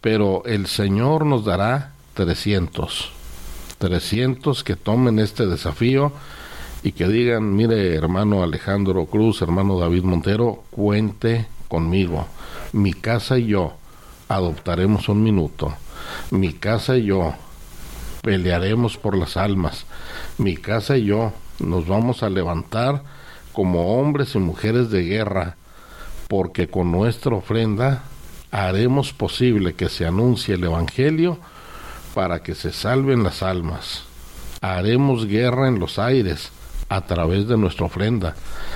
pero el Señor nos dará 300 que tomen este desafío y que digan: mire, hermano Alejandro Cruz, hermano David Montero, cuente conmigo. Mi casa y yo adoptaremos un minuto. Mi casa y yo pelearemos por las almas. Mi casa y yo nos vamos a levantar como hombres y mujeres de guerra, porque con nuestra ofrenda haremos posible que se anuncie el Evangelio para que se salven las almas. Haremos guerra en los aires a través de nuestra ofrenda.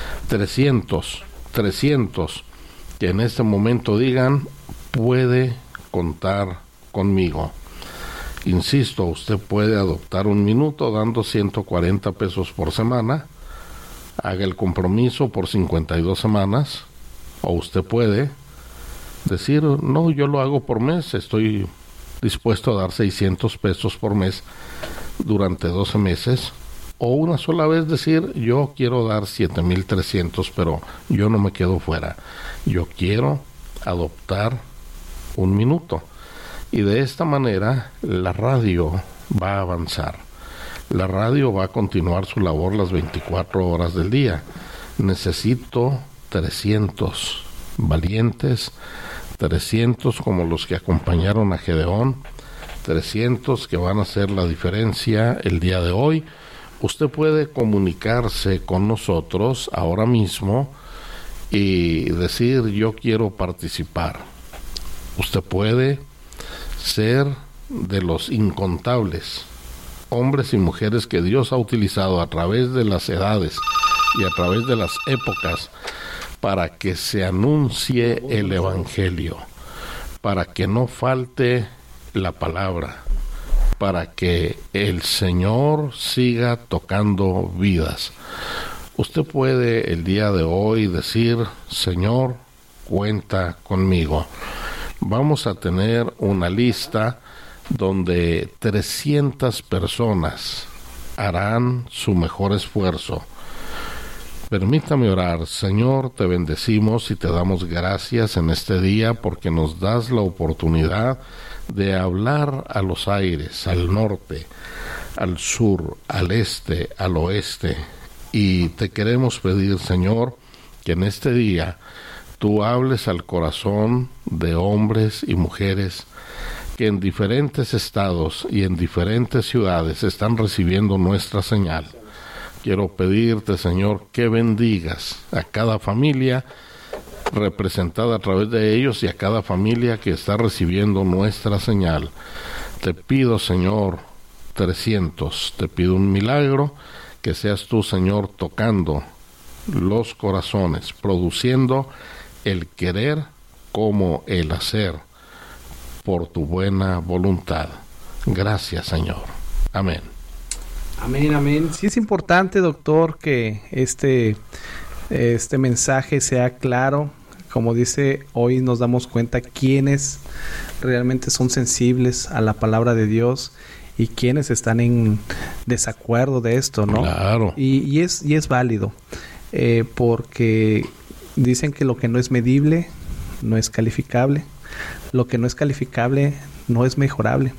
300 que en este momento digan: puede contar conmigo. Insisto, usted puede adoptar un minuto dando 140 pesos por semana. Haga el compromiso por 52 semanas. O usted puede decir: no, yo lo hago por mes, estoy dispuesto a dar 600 pesos por mes durante 12 meses. O una sola vez decir: yo quiero dar 7,300, pero yo no me quedo fuera. Yo quiero adoptar un minuto. Y de esta manera la radio va a avanzar. La radio va a continuar su labor las 24 horas del día. Necesito 300 valientes, 300 como los que acompañaron a Gedeón, 300 que van a hacer la diferencia el día de hoy. Usted puede comunicarse con nosotros ahora mismo y decir: yo quiero participar. Usted puede ser de los incontables hombres y mujeres que Dios ha utilizado a través de las edades y a través de las épocas para que se anuncie el Evangelio, para que no falte la palabra, para que el Señor siga tocando vidas. Usted puede el día de hoy decir: Señor, cuenta conmigo. Vamos a tener una lista donde 300 personas harán su mejor esfuerzo. Permítame orar. Señor, te bendecimos y te damos gracias en este día porque nos das la oportunidad de hablar a los aires, al norte, al sur, al este, al oeste. Y te queremos pedir, Señor, que en este día tú hables al corazón de hombres y mujeres que en diferentes estados y en diferentes ciudades están recibiendo nuestra señal. Quiero pedirte, Señor, que bendigas a cada familia representada a través de ellos y a cada familia que está recibiendo nuestra señal. Te pido, Señor, 300, te pido un milagro, que seas tú, Señor, tocando los corazones, produciendo el querer como el hacer por tu buena voluntad. Gracias, Señor. Amén. Amén, amén. Sí es importante, doctor, que este mensaje sea claro. Como dice, hoy nos damos cuenta quiénes realmente son sensibles a la palabra de Dios y quiénes están en desacuerdo de esto, ¿no? Claro. Y es válido, porque dicen que lo que no es medible no es calificable. Lo que no es calificable no es mejorable.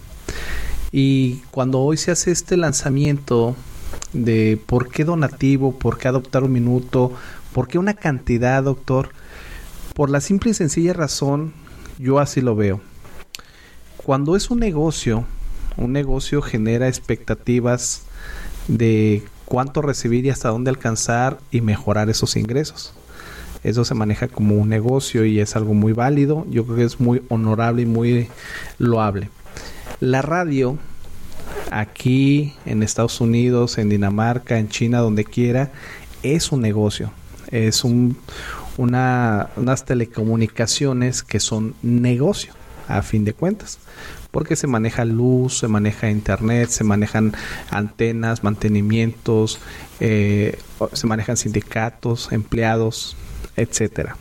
Y cuando hoy se hace este lanzamiento de por qué donativo, por qué adoptar un minuto, por qué una cantidad, doctor, por la simple y sencilla razón, yo así lo veo. Cuando es un negocio genera expectativas de cuánto recibir y hasta dónde alcanzar y mejorar esos ingresos. Eso se maneja como un negocio y es algo muy válido. Yo creo que es muy honorable y muy loable. La radio, aquí en Estados Unidos, en Dinamarca, en China, donde quiera, es un negocio. Es unas telecomunicaciones que son negocio, a fin de cuentas. Porque se maneja luz, se maneja internet, se manejan antenas, mantenimientos, se manejan sindicatos, empleados, etcétera.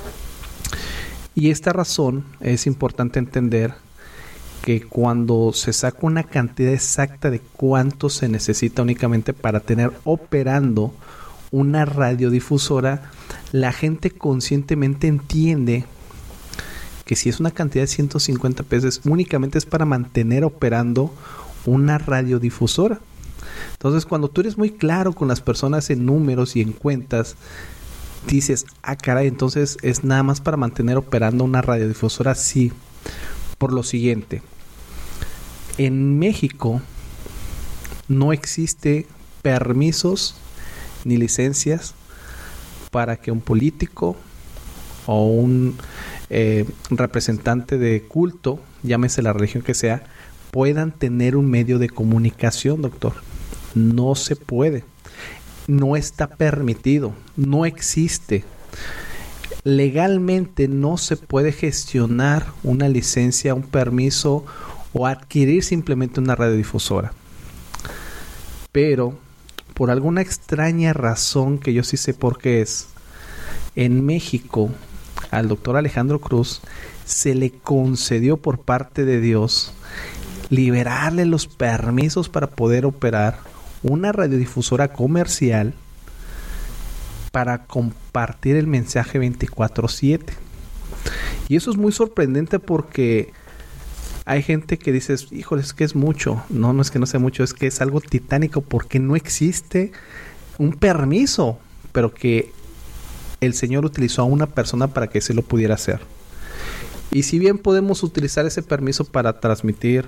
Y esta razón es importante entender que cuando se saca una cantidad exacta de cuánto se necesita únicamente para tener operando una radiodifusora, la gente conscientemente entiende que si es una cantidad de 150 pesos, únicamente es para mantener operando una radiodifusora. Entonces, cuando tú eres muy claro con las personas en números y en cuentas, dices, caray, entonces es nada más para mantener operando una radiodifusora. Sí, por lo siguiente: en México no existe permisos ni licencias para que un político o un representante de culto, llámese la religión que sea, puedan tener un medio de comunicación, doctor. No se puede. No está permitido. No existe. Legalmente no se puede gestionar una licencia, un permiso o adquirir simplemente una radiodifusora. Pero, por alguna extraña razón que yo sí sé por qué es, en México al doctor Alejandro Cruz se le concedió por parte de Dios liberarle los permisos para poder operar una radiodifusora comercial para compartir el mensaje 24/7. Y eso es muy sorprendente porque hay gente que dice, híjole, es que es mucho. No es que no sea mucho, es que es algo titánico porque no existe un permiso, pero que el Señor utilizó a una persona para que se lo pudiera hacer. Y si bien podemos utilizar ese permiso para transmitir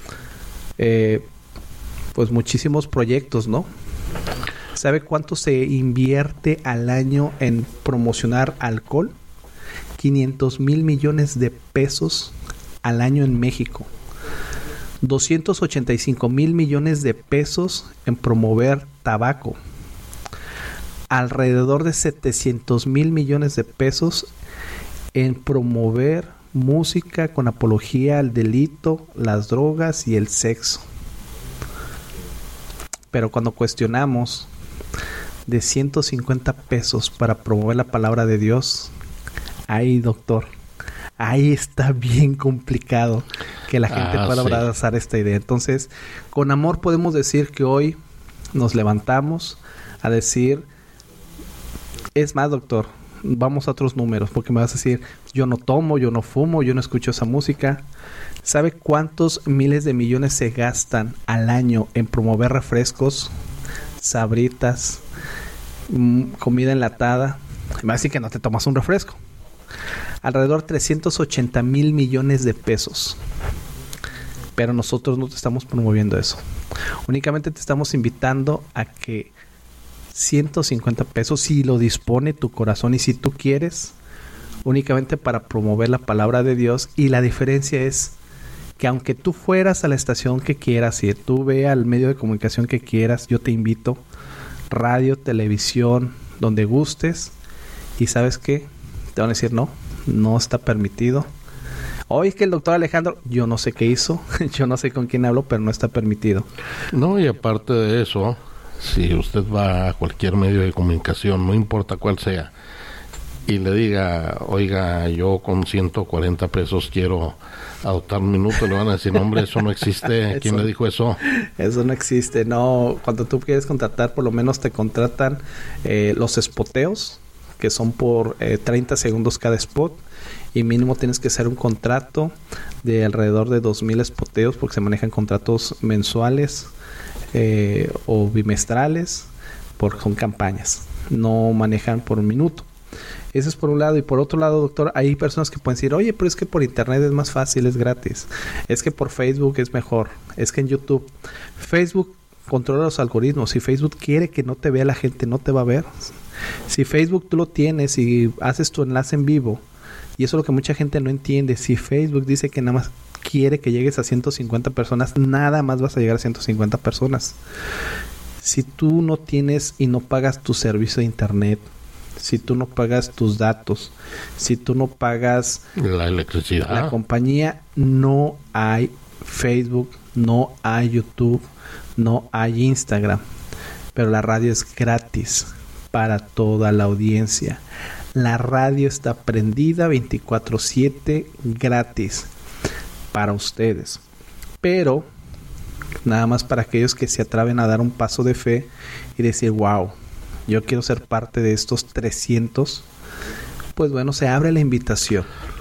pues muchísimos proyectos, ¿no? ¿Sabe cuánto se invierte al año en promocionar alcohol? 500,000 millones de pesos al año en México. 285,000 millones de pesos en promover tabaco. Alrededor de 700,000 millones de pesos en promover música con apología al delito, las drogas y el sexo. Pero cuando cuestionamos de 150 pesos para promover la palabra de Dios, ahí, doctor, ahí está bien complicado que la gente pueda abrazar esta idea. Entonces, con amor podemos decir que hoy nos levantamos a decir, es más, doctor, vamos a otros números, porque me vas a decir, yo no tomo, yo no fumo, yo no escucho esa música. ¿Sabe cuántos miles de millones se gastan al año en promover refrescos, sabritas, comida enlatada? Me va a decir que no te tomas un refresco. Alrededor de 380,000 millones de pesos. Pero nosotros no te estamos promoviendo eso. Únicamente te estamos invitando a que 150 pesos, si lo dispone tu corazón y si tú quieres, únicamente para promover la palabra de Dios. Y la diferencia es que aunque tú fueras a la estación que quieras ir, tú ve al medio de comunicación que quieras, yo te invito, radio, televisión, donde gustes, y ¿sabes qué? Te van a decir, no está permitido. Hoy que el doctor Alejandro, yo no sé qué hizo, yo no sé con quién hablo, pero no está permitido. No, y aparte de eso, si usted va a cualquier medio de comunicación, no importa cuál sea, y le diga, oiga, yo con 140 pesos quiero adoptar un minuto, le van a decir, hombre, eso no existe. ¿Quién le dijo eso? Eso no existe. No, cuando tú quieres contratar, por lo menos te contratan los spoteos, que son por 30 segundos cada spot, y mínimo tienes que hacer un contrato de alrededor de 2,000 spoteos, porque se manejan contratos mensuales o bimestrales, son campañas, no manejan por un minuto. Eso es por un lado. Y por otro lado, doctor, hay personas que pueden decir, oye, pero es que por internet es más fácil, es gratis, es que por Facebook es mejor, es que en YouTube. Facebook controla los algoritmos. Si Facebook quiere que no te vea la gente, no te va a ver. Si Facebook tú lo tienes y haces tu enlace en vivo, y eso es lo que mucha gente no entiende, si Facebook dice que nada más quiere que llegues a 150 personas, nada más vas a llegar a 150 personas. Si tú no tienes y no pagas tu servicio de internet, si tú no pagas tus datos, si tú no pagas la electricidad, la compañía, no hay Facebook, no hay YouTube, no hay Instagram. Pero la radio es gratis para toda la audiencia. La radio está prendida 24/7 gratis para ustedes. Pero nada más para aquellos que se atreven a dar un paso de fe y decir, wow, yo quiero ser parte de estos 300, pues bueno, se abre la invitación.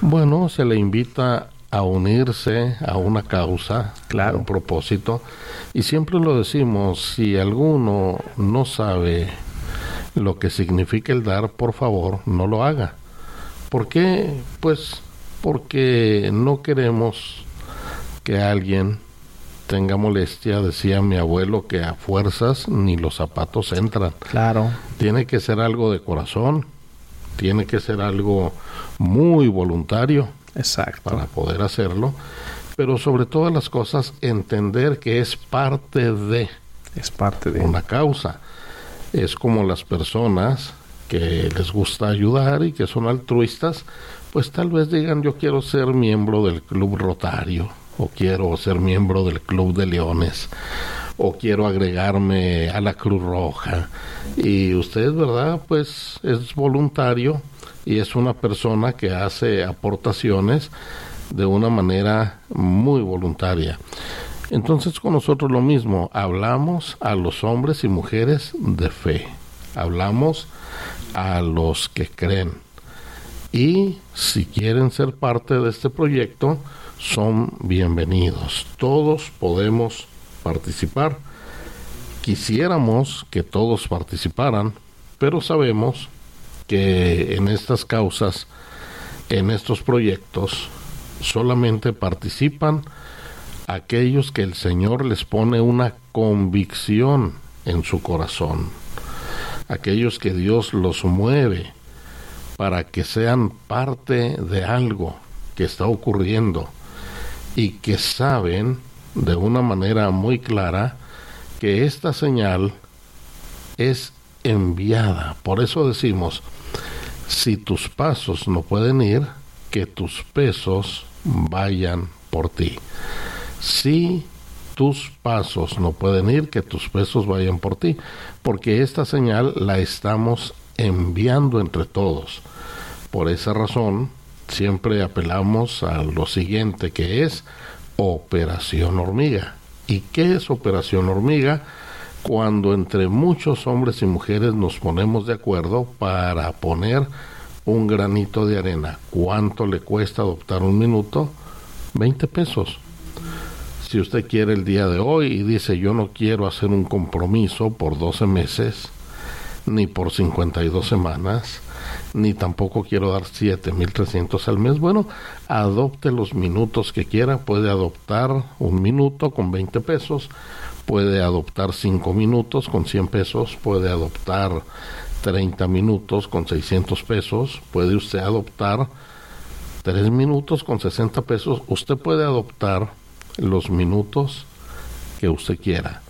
Bueno, se le invita a unirse a una causa, claro, a un propósito, y siempre lo decimos, si alguno no sabe lo que significa el dar, por favor, no lo haga. ¿Por qué? Pues porque no queremos que alguien tenga molestia. Decía mi abuelo que a fuerzas ni los zapatos entran. Claro. Tiene que ser algo de corazón, tiene que ser algo muy voluntario. Exacto. Para poder hacerlo, pero sobre todas las cosas entender que es parte de una causa. Es como las personas que les gusta ayudar y que son altruistas, pues tal vez digan, yo quiero ser miembro del Club Rotario, o quiero ser miembro del Club de Leones, o quiero agregarme a la Cruz Roja. Y usted, ¿verdad? Pues es voluntario y es una persona que hace aportaciones de una manera muy voluntaria. Entonces con nosotros lo mismo, hablamos a los hombres y mujeres de fe, hablamos a los que creen, y si quieren ser parte de este proyecto, son bienvenidos. Todos podemos participar. Quisiéramos que todos participaran, pero sabemos que en estas causas, en estos proyectos, solamente participan aquellos que el Señor les pone una convicción en su corazón, aquellos que Dios los mueve para que sean parte de algo que está ocurriendo y que saben de una manera muy clara que esta señal es enviada. Por eso decimos, si tus pasos no pueden ir, que tus pesos vayan por ti. Si tus pasos no pueden ir, que tus pesos vayan por ti, porque esta señal la estamos enviando entre todos. Por esa razón, siempre apelamos a lo siguiente, que es Operación Hormiga. ¿Y qué es Operación Hormiga? Cuando entre muchos hombres y mujeres nos ponemos de acuerdo para poner un granito de arena. ¿Cuánto le cuesta adoptar un minuto? 20 pesos. Si usted quiere el día de hoy y dice, yo no quiero hacer un compromiso por 12 meses, ni por 52 semanas, ni tampoco quiero dar 7,300 al mes, bueno, adopte los minutos que quiera. Puede adoptar un minuto con 20 pesos, puede adoptar 5 minutos con 100 pesos, puede adoptar 30 minutos con 600 pesos, puede usted adoptar 3 minutos con 60 pesos, usted puede adoptar los minutos que usted quiera.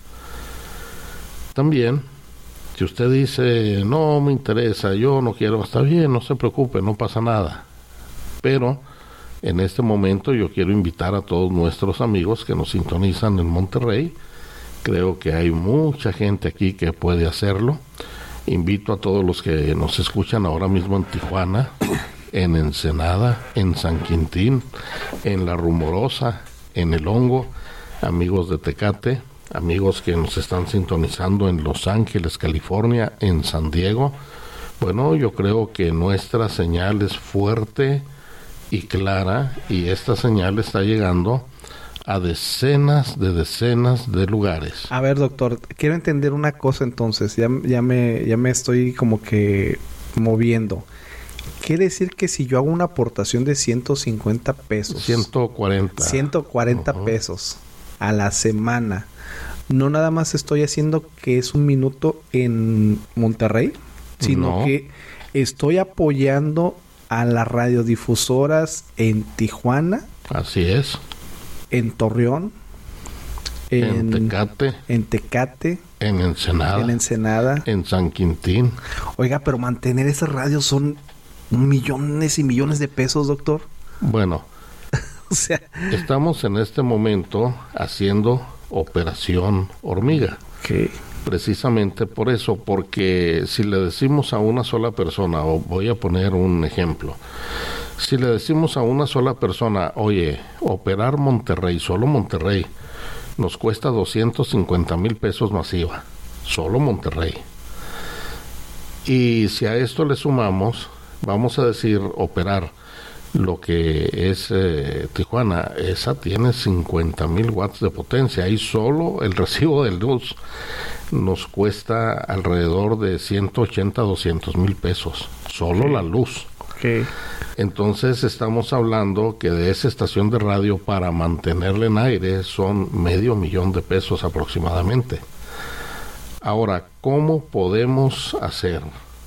También, si usted dice, no me interesa, yo no quiero, está bien, no se preocupe, no pasa nada. Pero en este momento yo quiero invitar a todos nuestros amigos que nos sintonizan en Monterrey. Creo que hay mucha gente aquí que puede hacerlo. Invito a todos los que nos escuchan ahora mismo en Tijuana, en Ensenada, en San Quintín, en La Rumorosa, en El Hongo, amigos de Tecate, amigos que nos están sintonizando en Los Ángeles, California, en San Diego. Bueno, yo creo que nuestra señal es fuerte y clara, y esta señal está llegando a decenas de lugares. A ver, doctor, quiero entender una cosa entonces, ya me estoy como que moviendo. Quiere decir que si yo hago una aportación de 150 pesos... 140. 140 pesos a la semana, no nada más estoy haciendo que es un minuto en Monterrey, sino que estoy apoyando a las radiodifusoras en Tijuana. Así es. En Torreón. En Tecate. En Tecate. En Ensenada. En Ensenada. En San Quintín. Oiga, pero mantener esas radios son millones y millones de pesos, doctor. Bueno, o sea, estamos en este momento haciendo Operación Hormiga. Okay. Precisamente por eso, porque si le decimos a una sola persona, o voy a poner un ejemplo, si le decimos a una sola persona, oye, operar Monterrey, solo Monterrey, nos cuesta 250,000 pesos masiva, solo Monterrey. Y si a esto le sumamos, vamos a decir, operar lo que es Tijuana, esa tiene 50,000 watts de potencia. Ahí solo el recibo de luz nos cuesta alrededor de 180, 200 mil pesos. Solo la luz. Okay. Entonces estamos hablando que de esa estación de radio para mantenerla en aire son $500,000 de pesos aproximadamente. Ahora, ¿cómo podemos hacer?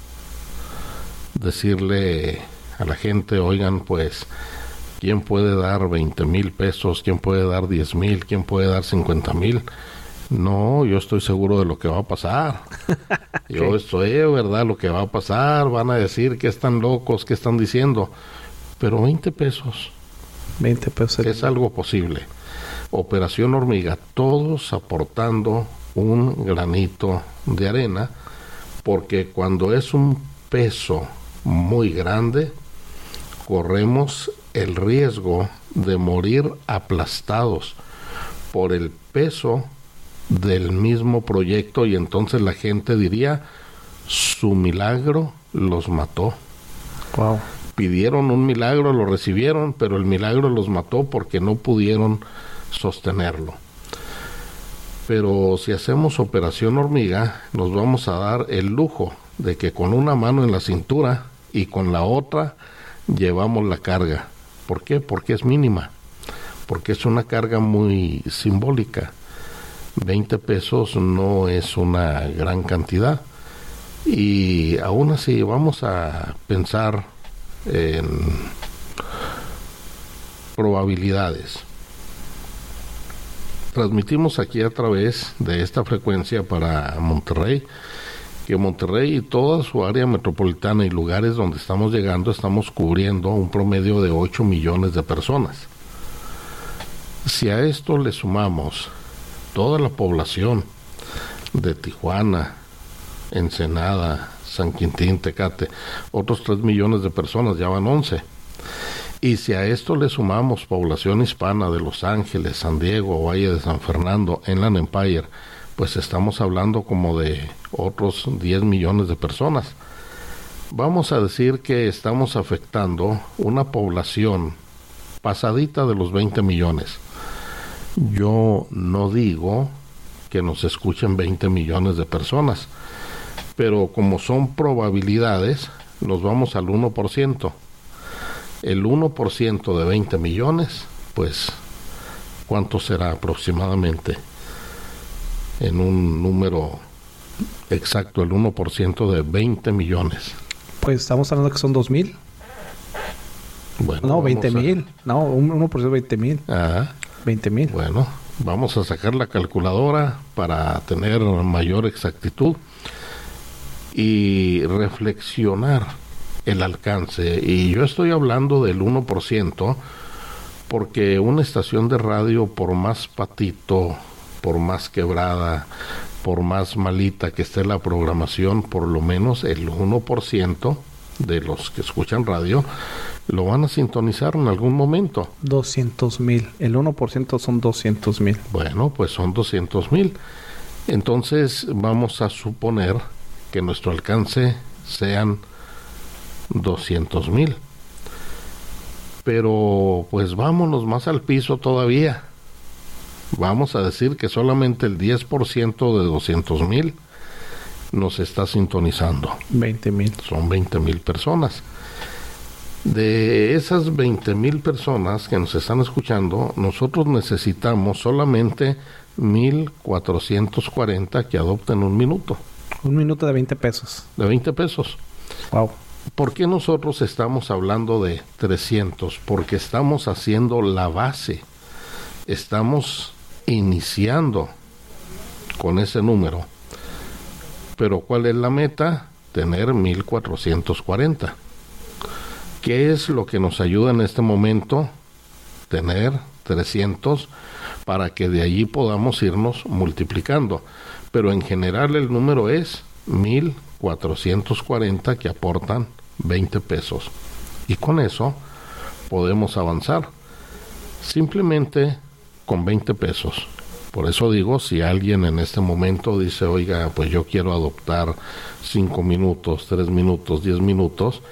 Decirle a la gente, oigan, pues, ¿quién puede dar 20,000 pesos? ¿Quién puede dar 10,000? ¿Quién puede dar 50,000? No, yo estoy seguro de lo que va a pasar. Okay. Yo estoy, ¿verdad? Lo que va a pasar, van a decir que están locos, que están diciendo. Pero 20 pesos. 20 pesos. Es algo posible. Operación Hormiga, todos aportando un granito de arena, porque cuando es un peso muy grande, corremos el riesgo de morir aplastados por el peso del mismo proyecto, y entonces la gente diría, su milagro los mató. Wow. Pidieron un milagro, lo recibieron, pero el milagro los mató porque no pudieron sostenerlo. Pero si hacemos Operación Hormiga, nos vamos a dar el lujo de que con una mano en la cintura y con la otra llevamos la carga. ¿Por qué? Porque es mínima, porque es una carga muy simbólica. 20 pesos no es una gran cantidad, y aún así vamos a pensar en probabilidades. Transmitimos aquí a través de esta frecuencia para Monterrey, que Monterrey y toda su área metropolitana y lugares donde estamos llegando, estamos cubriendo un promedio de 8 millones de personas. Si a esto le sumamos toda la población de Tijuana, Ensenada, San Quintín, Tecate, otros 3 millones de personas, ya van 11. Y si a esto le sumamos población hispana de Los Ángeles, San Diego, Valle de San Fernando, Inland Empire, pues estamos hablando como de otros 10 millones de personas. Vamos a decir que estamos afectando una población pasadita de los 20 millones. Yo no digo que nos escuchen 20 millones de personas, pero como son probabilidades, nos vamos al 1%. El 1% de 20 millones, pues, ¿cuánto será aproximadamente? En un número exacto, el 1% de 20 millones. Pues estamos hablando que son 2,000. Bueno, no, 20,000. No, 1% 20,000. Ajá. 20,000. Bueno, vamos a sacar la calculadora para tener mayor exactitud y reflexionar el alcance. Y yo estoy hablando del 1%, porque una estación de radio, por más patito, por más quebrada, por más malita que esté la programación, por lo menos el 1% de los que escuchan radio lo van a sintonizar en algún momento. 200,000. El 1% son 200,000. Bueno, pues son 200,000. Entonces vamos a suponer que nuestro alcance sean 200,000. Pero pues vámonos más al piso todavía. Vamos a decir que solamente el 10% de 200,000 nos está sintonizando. 20,000. Son 20,000 personas. De esas 20,000 personas que nos están escuchando, nosotros necesitamos solamente 1,440 que adopten un minuto. Un minuto de 20 pesos. De 20 pesos. Wow. ¿Por qué nosotros estamos hablando de 300? Porque estamos haciendo la base. Estamos iniciando con ese número. Pero ¿cuál es la meta? Tener 1,440. ¿Qué es lo que nos ayuda en este momento? Tener 300 para que de allí podamos irnos multiplicando. Pero en general el número es 1,440 que aportan 20 pesos. Y con eso podemos avanzar. Simplemente con 20 pesos. Por eso digo, si alguien en este momento dice, oiga, pues yo quiero adoptar 5 minutos, 3 minutos, 10 minutos,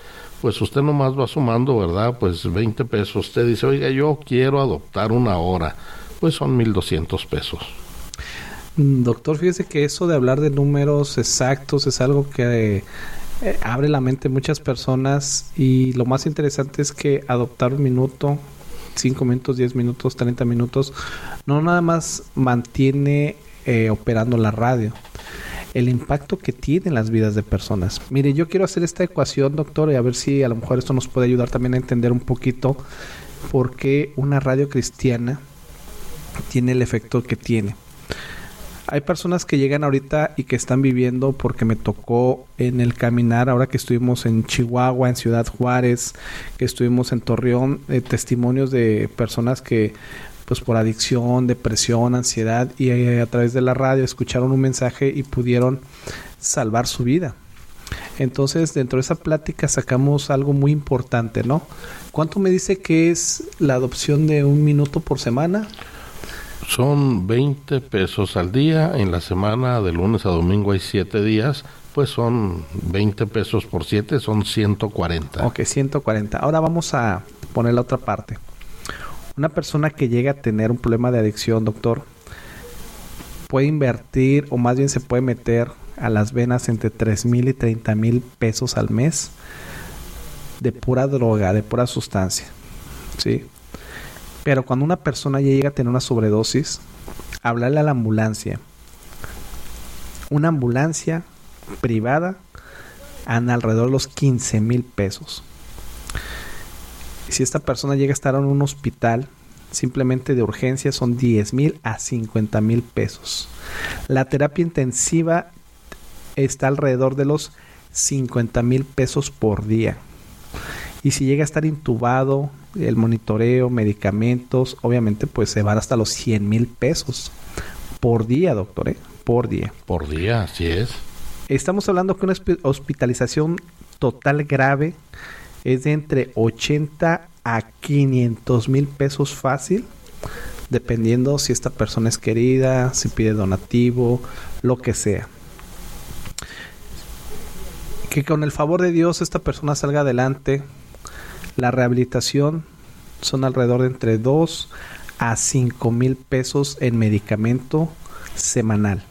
pues usted nomás va sumando, ¿verdad? Pues 20 pesos. Usted dice, oiga, yo quiero adoptar una hora. Pues son 1,200 pesos. Doctor, fíjese que eso de hablar de números exactos es algo que abre la mente de muchas personas, y lo más interesante es que adoptar 1 minuto, 5 minutos, 10 minutos, 30 minutos, no nada más mantiene operando la radio, el impacto que tiene en las vidas de personas. Mire, yo quiero hacer esta ecuación, doctor, y a ver si a lo mejor esto nos puede ayudar también a entender un poquito por qué una radio cristiana tiene el efecto que tiene. Hay personas que llegan ahorita y que están viviendo, porque me tocó en el caminar, ahora que estuvimos en Chihuahua, en Ciudad Juárez, que estuvimos en Torreón, testimonios de personas que pues por adicción, depresión, ansiedad, y a través de la radio escucharon un mensaje y pudieron salvar su vida. Entonces, dentro de esa plática sacamos algo muy importante, ¿no? ¿Cuánto me dice que es la adopción de 1 minuto por semana? Son 20 pesos al día. En la semana, de lunes a domingo, hay 7 días. Pues son 20 pesos por 7, son 140. Ok, 140. Ahora vamos a poner la otra parte. Una persona que llega a tener un problema de adicción, doctor, puede invertir, o más bien se puede meter a las venas entre 3,000 y 30,000 pesos al mes de pura droga, de pura sustancia, ¿sí? Pero cuando una persona ya llega a tener una sobredosis, hablarle a la ambulancia. Una ambulancia privada anda alrededor de los 15,000 pesos. Si esta persona llega a estar en un hospital, simplemente de urgencia, son 10,000 a 50,000 pesos. La terapia intensiva está alrededor de los 50,000 pesos por día. Y si llega a estar intubado, el monitoreo, medicamentos, obviamente pues se van hasta los 100,000 pesos por día, doctor, por día. Por día, así es. Estamos hablando que una hospitalización total grave es de entre 80 a 500,000 pesos fácil, dependiendo si esta persona es querida, si pide donativo, lo que sea. Que con el favor de Dios esta persona salga adelante. La rehabilitación son alrededor de entre 2 a 5,000 pesos en medicamento semanal.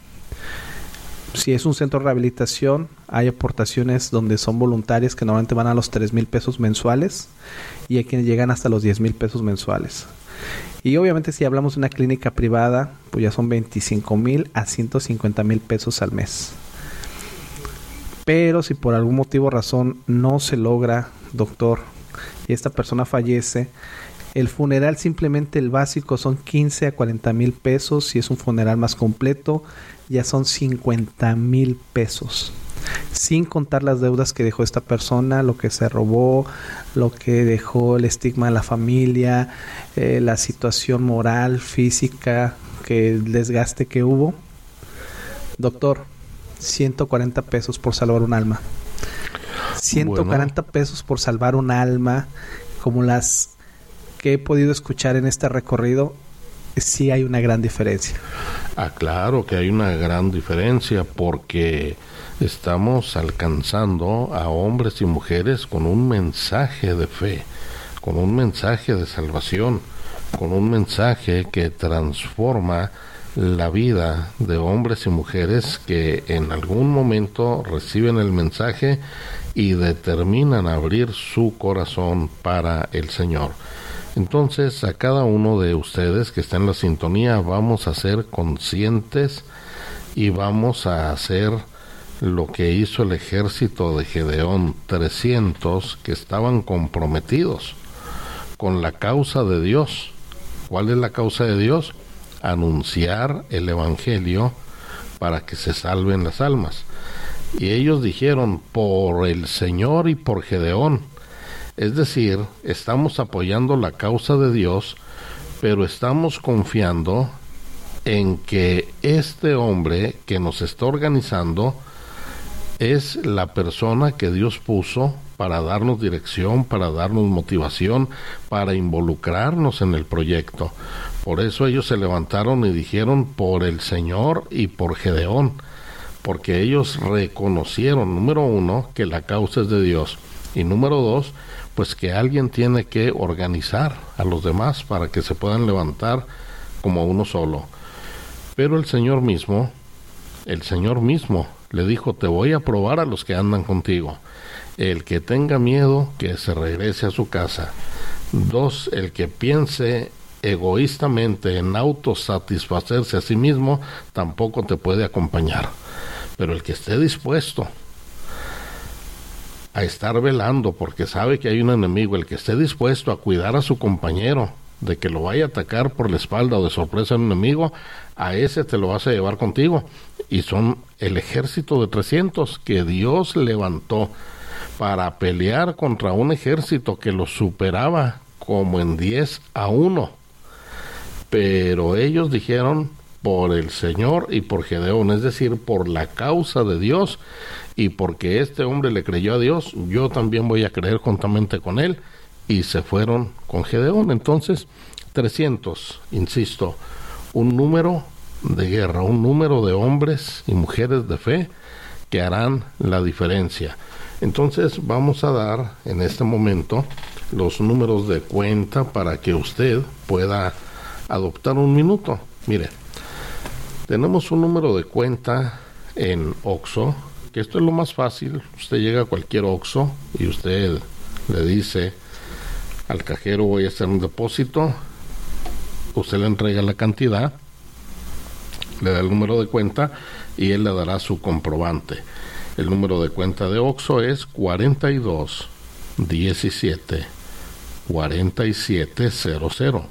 Si es un centro de rehabilitación, hay aportaciones donde son voluntarias que normalmente van a los 3,000 pesos mensuales, y hay quienes llegan hasta los 10,000 pesos mensuales. Y obviamente si hablamos de una clínica privada, pues ya son 25,000 a 150,000 pesos al mes. Pero si por algún motivo o razón no se logra, doctor, y esta persona fallece, el funeral, simplemente el básico, son 15 a 40,000 pesos. Si es un funeral más completo, ya son 50,000 pesos. Sin contar las deudas que dejó esta persona, lo que se robó, lo que dejó el estigma de la familia, la situación moral, física, el desgaste que hubo. Doctor, 140 pesos por salvar un alma. 140 pesos por salvar un alma, como las que he podido escuchar en este recorrido, sí hay una gran diferencia. Claro que hay una gran diferencia, porque estamos alcanzando a hombres y mujeres con un mensaje de fe, con un mensaje de salvación, con un mensaje que transforma la vida de hombres y mujeres que en algún momento reciben el mensaje y determinan abrir su corazón para el Señor. Entonces, a cada uno de ustedes que está en la sintonía, vamos a ser conscientes y vamos a hacer lo que hizo el ejército de Gedeón, 300 que estaban comprometidos con la causa de Dios. ¿Cuál es la causa de Dios? Anunciar el evangelio para que se salven las almas. Y ellos dijeron, por el Señor y por Gedeón. Es decir, estamos apoyando la causa de Dios, pero estamos confiando en que este hombre que nos está organizando es la persona que Dios puso para darnos dirección, para darnos motivación, para involucrarnos en el proyecto. Por eso ellos se levantaron y dijeron, por el Señor y por Gedeón, porque ellos reconocieron, número uno, que la causa es de Dios, Y número 2, pues que alguien tiene que organizar a los demás para que se puedan levantar como uno solo. Pero el Señor mismo le dijo: te voy a probar a los que andan contigo. El que tenga miedo, que se regrese a su casa. 2, el que piense egoístamente en autosatisfacerse a sí mismo, tampoco te puede acompañar. Pero el que esté dispuesto a estar velando porque sabe que hay un enemigo, el que esté dispuesto a cuidar a su compañero de que lo vaya a atacar por la espalda o de sorpresa un enemigo, a ese te lo vas a llevar contigo. Y son el ejército de 300 que Dios levantó para pelear contra un ejército que los superaba como en 10-1. Pero ellos dijeron: por el Señor y por Gedeón, es decir, por la causa de Dios, y porque este hombre le creyó a Dios, yo también voy a creer juntamente con él, y se fueron con Gedeón. Entonces, 300, insisto, un número de guerra, un número de hombres y mujeres de fe que harán la diferencia. Entonces, vamos a dar en este momento los números de cuenta para que usted pueda adoptar un minuto. Mire, tenemos un número de cuenta en OXXO, que esto es lo más fácil. Usted llega a cualquier OXXO y usted le dice al cajero: voy a hacer un depósito. Usted le entrega la cantidad, le da el número de cuenta y él le dará su comprobante. El número de cuenta de OXXO es 42 17 47 00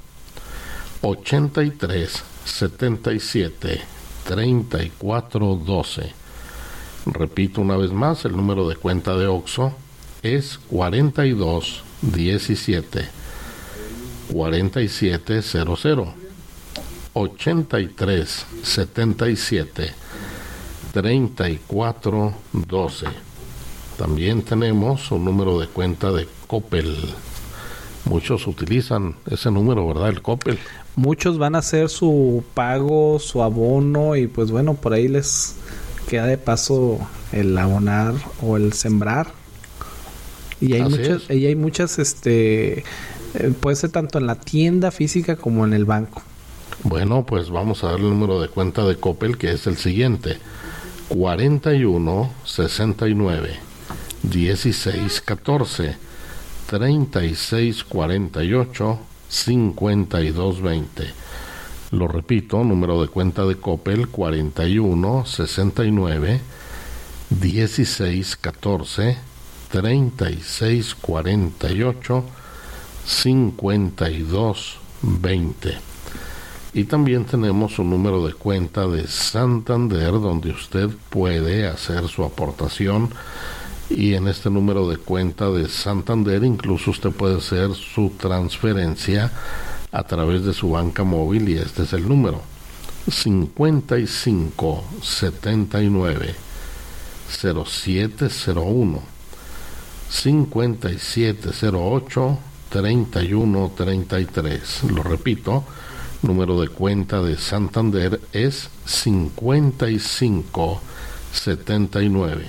83 77 34 12. Repito una vez más, el número de cuenta de OXXO es 42 17 47 00 83 77 34 12. También tenemos un número de cuenta de Coppel. Muchos utilizan ese número, ¿verdad? El Coppel. Muchos van a hacer su pago, su abono, y pues bueno, por ahí les queda de paso el abonar o el sembrar. Y hay muchas, puede ser tanto en la tienda física como en el banco. Bueno, pues vamos a dar el número de cuenta de Coppel, que es el siguiente: 41 69 16 14 36 48 52 20. Lo repito, número de cuenta de Coppel: 41 69 16 14 36 48 52 20. Y también tenemos un número de cuenta de Santander, donde usted puede hacer su aportación. Y en este número de cuenta de Santander incluso usted puede hacer su transferencia a través de su banca móvil, y este es el número: 55 79 0701 5708 31 33. Lo repito, número de cuenta de Santander es 55 79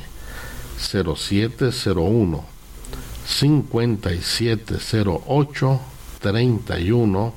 0701 5708 31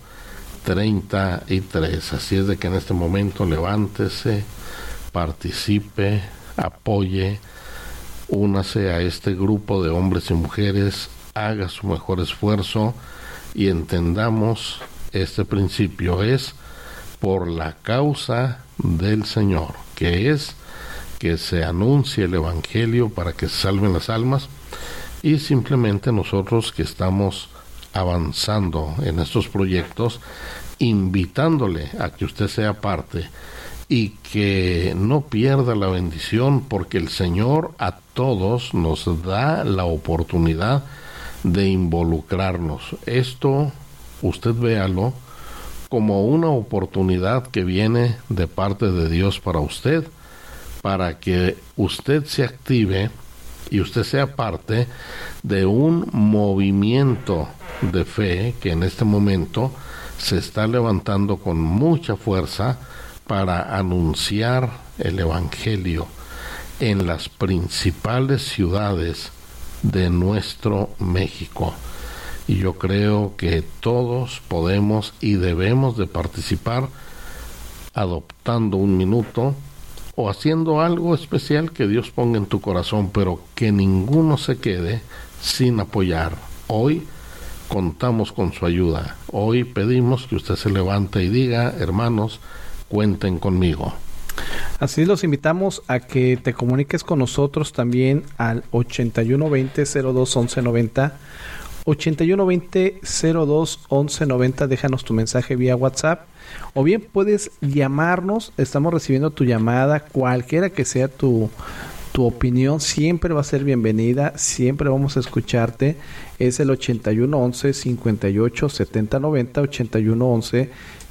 33. Así es de que en este momento levántese, participe, apoye, únase a este grupo de hombres y mujeres, haga su mejor esfuerzo y entendamos este principio: es por la causa del Señor, que es que se anuncie el Evangelio para que se salven las almas, y simplemente nosotros que estamos avanzando en estos proyectos, invitándole a que usted sea parte y que no pierda la bendición, porque el Señor a todos nos da la oportunidad de involucrarnos. Esto usted véalo como una oportunidad que viene de parte de Dios para usted, para que usted se active y usted sea parte de un movimiento de fe que en este momento se está levantando con mucha fuerza para anunciar el Evangelio en las principales ciudades de nuestro México. Y yo creo que todos podemos y debemos de participar adoptando un minuto o haciendo algo especial que Dios ponga en tu corazón, pero que ninguno se quede sin apoyar. Hoy contamos con su ayuda. Hoy pedimos que usted se levante y diga: hermanos, cuenten conmigo. Así los invitamos a que te comuniques con nosotros también al 8120-02-1190. 8120-02-1190, déjanos tu mensaje vía WhatsApp, o bien puedes llamarnos. Estamos recibiendo tu llamada, cualquiera que sea tu opinión siempre va a ser bienvenida, siempre vamos a escucharte. Es el 8111-587090,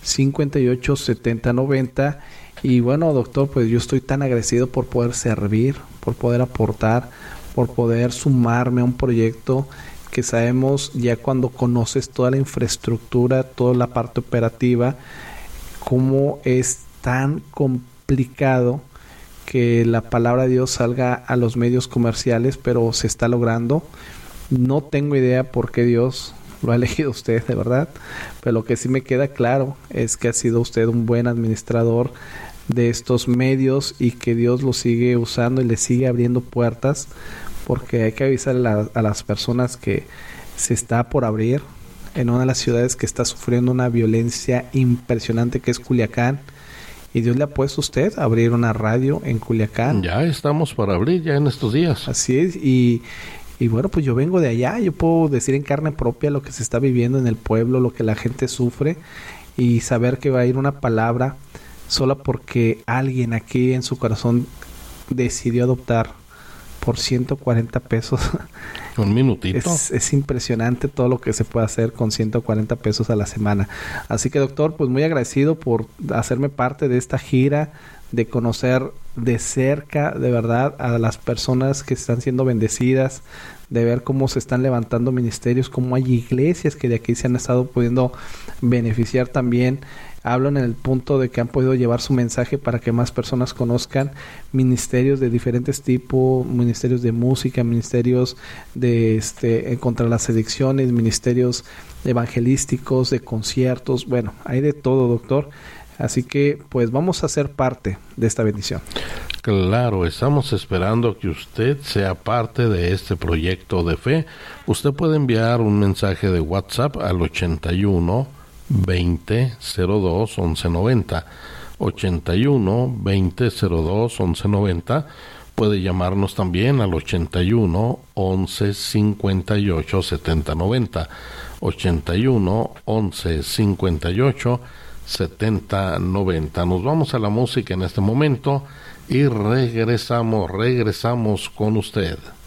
8111-587090. Y bueno, doctor, pues yo estoy tan agradecido por poder servir, por poder aportar, por poder sumarme a un proyecto que sabemos, ya cuando conoces toda la infraestructura, toda la parte operativa, cómo es tan complicado que la palabra de Dios salga a los medios comerciales, pero se está logrando. No tengo idea por qué Dios lo ha elegido usted, de verdad, pero lo que sí me queda claro es que ha sido usted un buen administrador de estos medios y que Dios lo sigue usando y le sigue abriendo puertas, porque hay que avisar a las personas que se está por abrir en una de las ciudades que está sufriendo una violencia impresionante, que es Culiacán. Y Dios le ha puesto a usted a abrir una radio en Culiacán. Ya estamos para abrir ya en estos días. Así es, y bueno, pues yo vengo de allá, yo puedo decir en carne propia lo que se está viviendo en el pueblo, lo que la gente sufre, y saber que va a ir una palabra sola porque alguien aquí en su corazón decidió adoptar por 140 pesos. Un minutito. Es impresionante todo lo que se puede hacer con 140 pesos a la semana. Así que, doctor, pues muy agradecido por hacerme parte de esta gira, de conocer de cerca, de verdad, a las personas que están siendo bendecidas, de ver cómo se están levantando ministerios, cómo hay iglesias que de aquí se han estado pudiendo beneficiar también. Hablo en el punto de que han podido llevar su mensaje para que más personas conozcan ministerios de diferentes tipos, ministerios de música, ministerios de contra las adicciones, ministerios evangelísticos, de conciertos. Bueno, hay de todo, doctor. Así que pues vamos a ser parte de esta bendición. Claro, estamos esperando que usted sea parte de este proyecto de fe. Usted puede enviar un mensaje de WhatsApp al 81-20-02-1190. 81-20-02-1190. Puede llamarnos también al 81-11-58-7090. 81-11-58-7090. Nos vamos a la música en este momento y regresamos con usted.